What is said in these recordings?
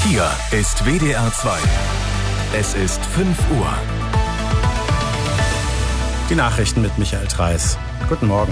Hier ist WDR 2. Es ist 5 Uhr. Die Nachrichten mit Michael Treis. Guten Morgen.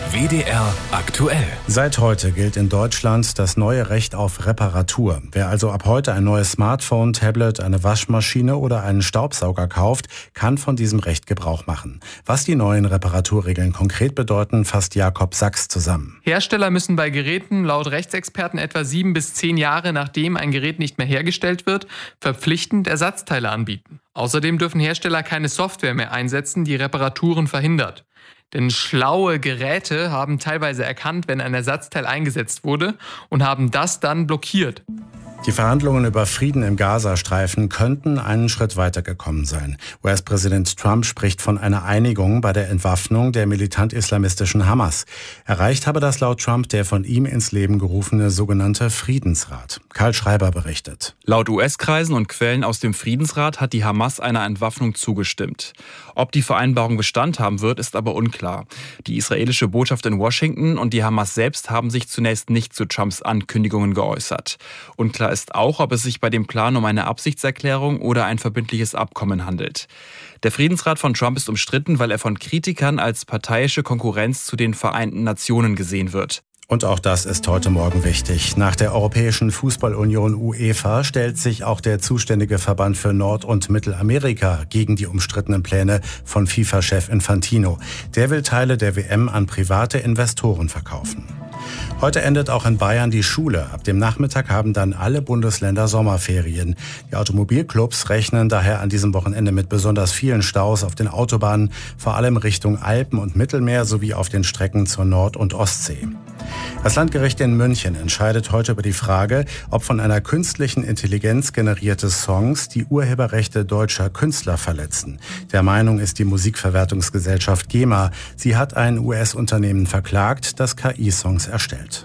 WDR aktuell. Seit heute gilt in Deutschland das neue Recht auf Reparatur. Wer also ab heute ein neues Smartphone, Tablet, eine Waschmaschine oder einen Staubsauger kauft, kann von diesem Recht Gebrauch machen. Was die neuen Reparaturregeln konkret bedeuten, fasst Jakob Sachs zusammen. Hersteller müssen bei Geräten laut Rechtsexperten etwa 7 bis 10 Jahre, nachdem ein Gerät nicht mehr hergestellt wird, verpflichtend Ersatzteile anbieten. Außerdem dürfen Hersteller keine Software mehr einsetzen, die Reparaturen verhindert. Denn schlaue Geräte haben teilweise erkannt, wenn ein Ersatzteil eingesetzt wurde und haben das dann blockiert. Die Verhandlungen über Frieden im Gazastreifen könnten einen Schritt weitergekommen sein. US-Präsident Trump spricht von einer Einigung bei der Entwaffnung der militant-islamistischen Hamas. Erreicht habe das laut Trump der von ihm ins Leben gerufene sogenannte Friedensrat. Karl Schreiber berichtet. Laut US-Kreisen und Quellen aus dem Friedensrat hat die Hamas einer Entwaffnung zugestimmt. Ob die Vereinbarung Bestand haben wird, ist aber unklar. Die israelische Botschaft in Washington und die Hamas selbst haben sich zunächst nicht zu Trumps Ankündigungen geäußert. Unklar ist auch, ob es sich bei dem Plan um eine Absichtserklärung oder ein verbindliches Abkommen handelt. Der Friedensrat von Trump ist umstritten, weil er von Kritikern als parteiische Konkurrenz zu den Vereinten Nationen gesehen wird. Und auch das ist heute Morgen wichtig. Nach der Europäischen Fußballunion UEFA stellt sich auch der zuständige Verband für Nord- und Mittelamerika gegen die umstrittenen Pläne von FIFA-Chef Infantino. Der will Teile der WM an private Investoren verkaufen. Heute endet auch in Bayern die Schule. Ab dem Nachmittag haben dann alle Bundesländer Sommerferien. Die Automobilclubs rechnen daher an diesem Wochenende mit besonders vielen Staus auf den Autobahnen, vor allem Richtung Alpen und Mittelmeer sowie auf den Strecken zur Nord- und Ostsee. Das Landgericht in München entscheidet heute über die Frage, ob von einer künstlichen Intelligenz generierte Songs die Urheberrechte deutscher Künstler verletzen. Der Meinung ist die Musikverwertungsgesellschaft GEMA. Sie hat ein US-Unternehmen verklagt, das KI-Songs erstellt.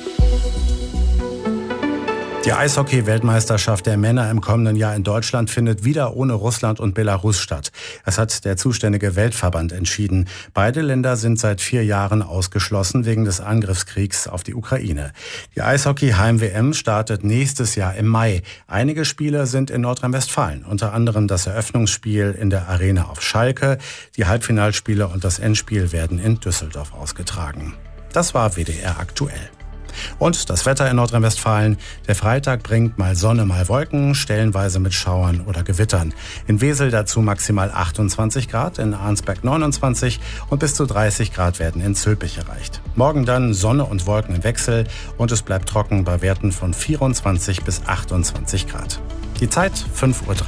Die Eishockey-Weltmeisterschaft der Männer im kommenden Jahr in Deutschland findet wieder ohne Russland und Belarus statt. Das hat der zuständige Weltverband entschieden. Beide Länder sind seit 4 Jahren ausgeschlossen wegen des Angriffskriegs auf die Ukraine. Die Eishockey-Heim-WM startet nächstes Jahr im Mai. Einige Spiele sind in Nordrhein-Westfalen, unter anderem das Eröffnungsspiel in der Arena auf Schalke. Die Halbfinalspiele und das Endspiel werden in Düsseldorf ausgetragen. Das war WDR aktuell. Und das Wetter in Nordrhein-Westfalen. Der Freitag bringt mal Sonne, mal Wolken, stellenweise mit Schauern oder Gewittern. In Wesel dazu maximal 28 Grad, in Arnsberg 29 und bis zu 30 Grad werden in Zülpich erreicht. Morgen dann Sonne und Wolken im Wechsel und es bleibt trocken bei Werten von 24 bis 28 Grad. Die Zeit 5:03 Uhr.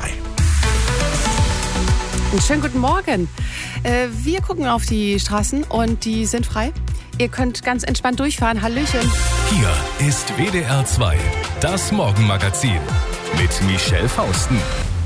Einen schönen guten Morgen. Wir gucken auf die Straßen und die sind frei. Ihr könnt ganz entspannt durchfahren. Hallöchen. Hier ist WDR 2, das Morgenmagazin mit Michelle Fausten.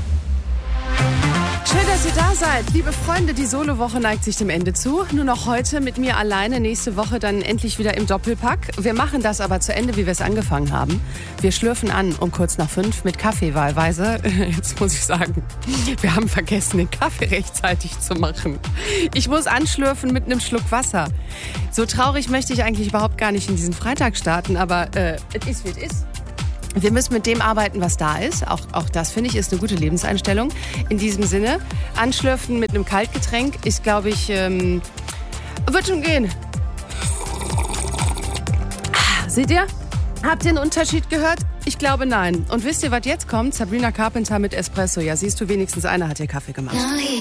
Schön, dass ihr da seid. Liebe Freunde, die Solo-Woche neigt sich dem Ende zu. Nur noch heute mit mir alleine, nächste Woche dann endlich wieder im Doppelpack. Wir machen das aber zu Ende, wie wir es angefangen haben. Wir schlürfen an um kurz nach 5 mit Kaffee wahlweise. Jetzt muss ich sagen, wir haben vergessen, den Kaffee rechtzeitig zu machen. Ich muss anschlürfen mit einem Schluck Wasser. So traurig möchte ich eigentlich überhaupt gar nicht in diesen Freitag starten, aber es ist, wie es ist. Wir müssen mit dem arbeiten, was da ist. Auch das, finde ich, ist eine gute Lebenseinstellung. In diesem Sinne, anschlürfen mit einem Kaltgetränk ist, glaube ich, wird schon gehen. Seht ihr? Habt ihr einen Unterschied gehört? Ich glaube, nein. Und wisst ihr, was jetzt kommt? Sabrina Carpenter mit Espresso. Ja, siehst du, wenigstens einer hat ihr Kaffee gemacht.